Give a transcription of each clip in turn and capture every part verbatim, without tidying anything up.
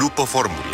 Grupo Fórmula.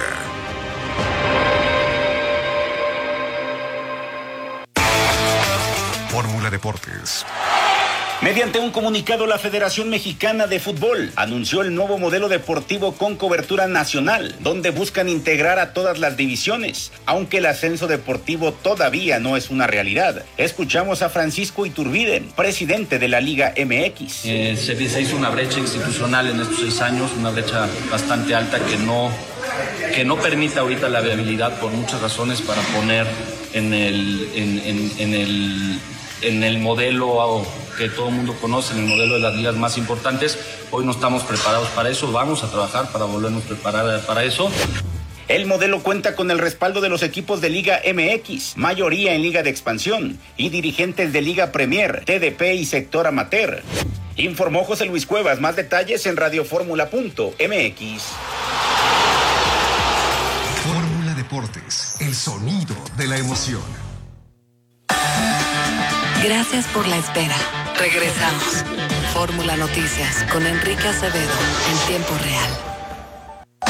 Fórmula Deportes. Mediante un comunicado, la Federación Mexicana de Fútbol anunció el nuevo modelo deportivo con cobertura nacional, donde buscan integrar a todas las divisiones, aunque el ascenso deportivo todavía no es una realidad. Escuchamos a Francisco Iturbide, presidente de la Liga M X. Eh, se, se hizo una brecha institucional en estos seis años, una brecha bastante alta que no, que no permite ahorita la viabilidad por muchas razones para poner en el, en, en, en el, en el modelo que todo el mundo conoce, en el modelo de las ligas más importantes. Hoy no estamos preparados para eso, vamos a trabajar para volvernos a preparar para eso. El modelo cuenta con el respaldo de los equipos de Liga M X, mayoría en Liga de Expansión, y dirigentes de Liga Premier, T D P y sector amateur. Informó José Luis Cuevas. Más detalles en radioformula punto m x. Fórmula Deportes, el sonido de la emoción. Gracias por la espera. Regresamos. Fórmula Noticias con Enrique Acevedo en tiempo real.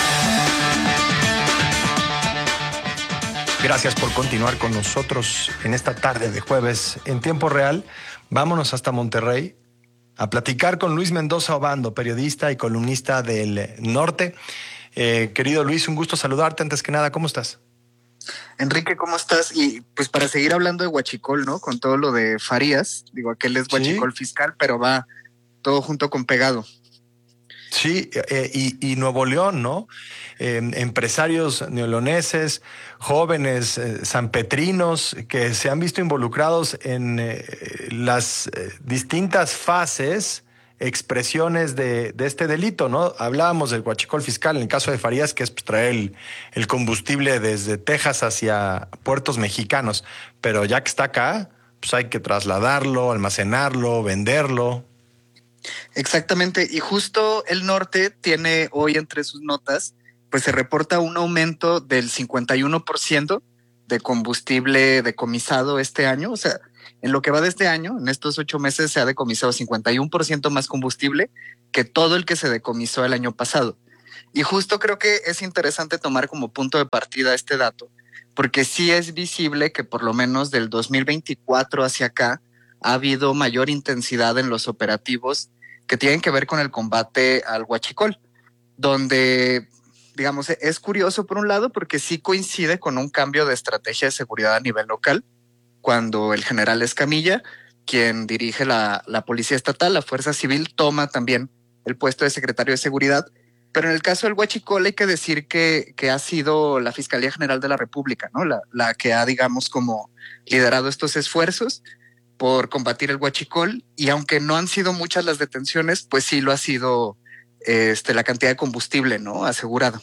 Gracias por continuar con nosotros en esta tarde de jueves en tiempo real. Vámonos hasta Monterrey a platicar con Luis Mendoza Obando, periodista y columnista del Norte. Eh, querido Luis, un gusto saludarte. Antes que nada, ¿cómo estás? Enrique, ¿cómo estás? Y pues para seguir hablando de Huachicol, ¿no? Con todo lo de Farías, digo, aquel es Huachicol ¿Sí? fiscal, pero va todo junto con pegado. Sí, eh, y, y Nuevo León, ¿no? Eh, empresarios neoloneses, jóvenes eh, sanpetrinos que se han visto involucrados en eh, las eh, distintas fases, expresiones de, de este delito, ¿no? Hablábamos del huachicol fiscal en el caso de Farías, que es pues, traer el, el combustible desde Texas hacia puertos mexicanos, pero ya que está acá, pues hay que trasladarlo, almacenarlo, venderlo. Exactamente, y justo el Norte tiene hoy entre sus notas, pues se reporta un aumento del cincuenta y uno por ciento de combustible decomisado este año. O sea, en lo que va de este año, en estos ocho meses se ha decomisado cincuenta y uno por ciento más combustible que todo el que se decomisó el año pasado. Y justo creo que es interesante tomar como punto de partida este dato, porque sí es visible que por lo menos del dos mil veinticuatro hacia acá ha habido mayor intensidad en los operativos que tienen que ver con el combate al huachicol, donde, digamos, es curioso por un lado porque sí coincide con un cambio de estrategia de seguridad a nivel local, cuando el general Escamilla, quien dirige la, la Policía Estatal, la Fuerza Civil, toma también el puesto de secretario de Seguridad. Pero en el caso del huachicol hay que decir que, que ha sido la Fiscalía General de la República, ¿no? La, la que ha, digamos, como liderado estos esfuerzos por combatir el huachicol, y aunque no han sido muchas las detenciones, pues sí lo ha sido este, la cantidad de combustible, ¿no? Asegurado.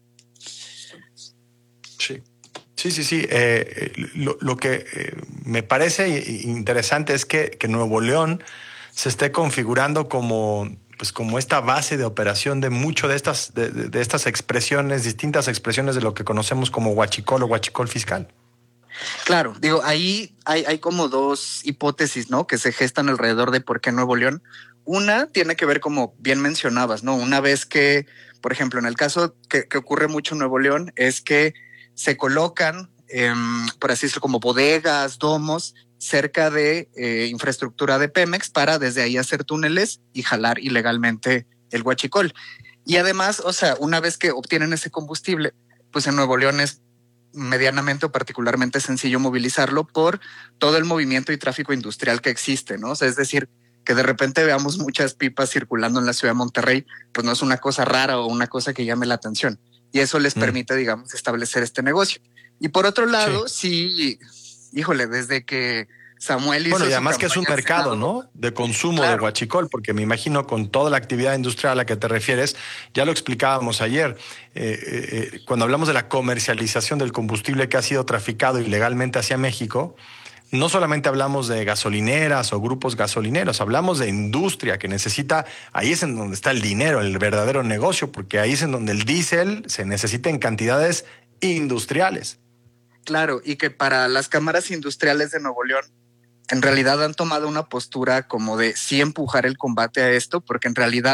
Sí, sí, sí, sí. Eh, lo, lo que eh, me parece interesante es que, que Nuevo León se esté configurando como, pues como esta base de operación de mucho de estas, de, de, de estas expresiones, distintas expresiones de lo que conocemos como huachicol o huachicol fiscal. Claro, digo, ahí hay, hay como dos hipótesis, ¿no? Que se gestan alrededor de por qué Nuevo León. Una tiene que ver, como bien mencionabas, ¿no? Una vez que, por ejemplo, en el caso que, que ocurre mucho en Nuevo León, es que se colocan, eh, por así decirlo, como bodegas, domos, cerca de eh, infraestructura de Pemex para desde ahí hacer túneles y jalar ilegalmente el huachicol. Y además, o sea, una vez que obtienen ese combustible, pues en Nuevo León es medianamente o particularmente sencillo movilizarlo por todo el movimiento y tráfico industrial que existe, ¿no? O sea, es decir, que de repente veamos muchas pipas circulando en la ciudad de Monterrey, pues no es una cosa rara o una cosa que llame la atención. Y eso les mm. permite, digamos, establecer este negocio. Y por otro lado, sí, sí híjole, desde que Samuel hizo... Bueno, y además que es un mercado, Senado, ¿no? De consumo claro. de huachicol, porque me imagino con toda la actividad industrial a la que te refieres, ya lo explicábamos ayer, eh, eh, cuando hablamos de la comercialización del combustible que ha sido traficado ilegalmente hacia México, no solamente hablamos de gasolineras o grupos gasolineros, hablamos de industria que necesita, ahí es en donde está el dinero, el verdadero negocio, porque ahí es en donde el diésel se necesita en cantidades industriales. Claro, y que para las cámaras industriales de Nuevo León en realidad han tomado una postura como de sí empujar el combate a esto, porque en realidad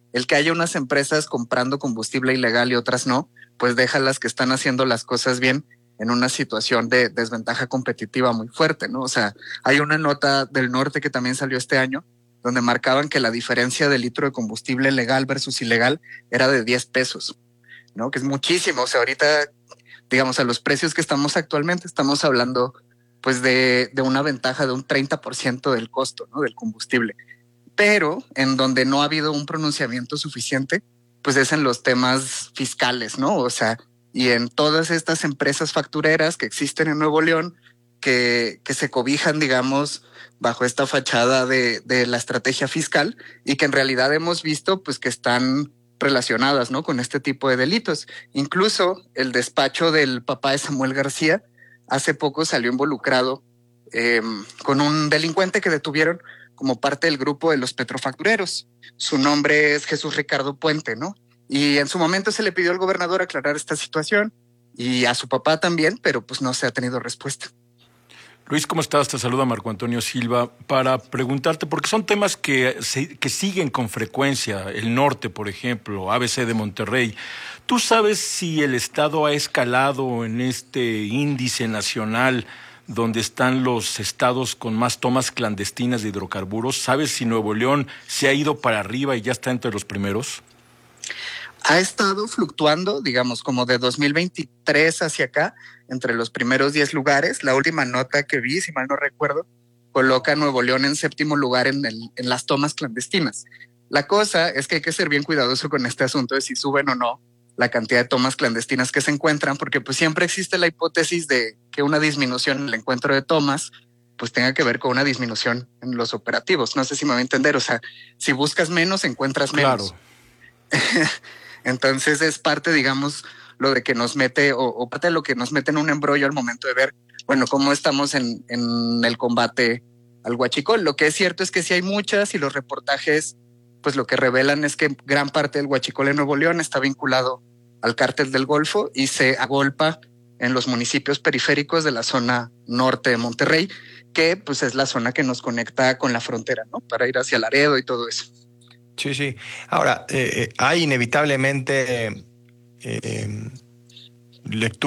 el que haya unas empresas comprando combustible ilegal y otras no, pues deja a las que están haciendo las cosas bien en una situación de desventaja competitiva muy fuerte, ¿no? O sea, hay una nota del norte que también salió este año, donde marcaban que la diferencia del litro de combustible legal versus ilegal era de diez pesos, ¿no? Que es muchísimo. O sea, ahorita, digamos, a los precios que estamos actualmente, estamos hablando pues de, de una ventaja de un treinta por ciento del costo, ¿no? Del combustible. Pero en donde no ha habido un pronunciamiento suficiente, pues es en los temas fiscales, ¿no? O sea, y en todas estas empresas factureras que existen en Nuevo León, que, que se cobijan, digamos, bajo esta fachada de, de la estrategia fiscal y que en realidad hemos visto pues que están relacionadas, ¿no? Con este tipo de delitos. Incluso el despacho del papá de Samuel García hace poco salió involucrado eh, con un delincuente que detuvieron como parte del grupo de los petrofactureros. Su nombre es Jesús Ricardo Puente, ¿no? Y en su momento se le pidió al gobernador aclarar esta situación y a su papá también, pero pues no se ha tenido respuesta. Luis, ¿cómo estás? Te saluda Marco Antonio Silva para preguntarte, porque son temas que, se, que siguen con frecuencia, el norte, por ejemplo, A B C de Monterrey. ¿Tú sabes si el Estado ha escalado en este índice nacional donde están los estados con más tomas clandestinas de hidrocarburos? ¿Sabes si Nuevo León se ha ido para arriba y ya está entre los primeros? Ha estado fluctuando, digamos, como de dos mil veintitrés hacia acá, entre los primeros diez lugares. La última nota que vi, si mal no recuerdo, coloca a Nuevo León en séptimo lugar en, el, en las tomas clandestinas. La cosa es que hay que ser bien cuidadoso con este asunto de si suben o no la cantidad de tomas clandestinas que se encuentran, porque pues siempre existe la hipótesis de que una disminución en el encuentro de tomas pues tenga que ver con una disminución en los operativos. No sé si me va a entender. O sea, si buscas menos, encuentras menos. Claro. Entonces es parte, digamos, lo de que nos mete, o, o parte de lo que nos mete en un embrollo al momento de ver, bueno, cómo estamos en, en el combate al huachicol. Lo que es cierto es que sí hay muchas y los reportajes, pues lo que revelan es que gran parte del huachicol en Nuevo León está vinculado al cártel del Golfo y se agolpa en los municipios periféricos de la zona norte de Monterrey, que pues es la zona que nos conecta con la frontera, ¿no? Para ir hacia Laredo y todo eso. Sí, sí. Ahora, eh, hay inevitablemente eh, lectura